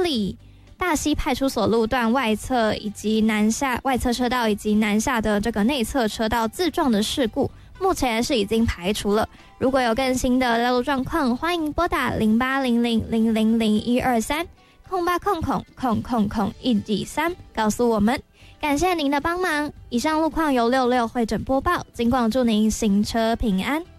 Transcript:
公里大溪派出所路段外侧以及南下外侧车道以及南下的这个内侧车道自撞的事故，目前是已经排除了。如果有更新的道路状况，欢迎拨打08000001230800000123告诉我们。感谢您的帮忙。以上路况由66会诊播报，尽管祝您行车平安。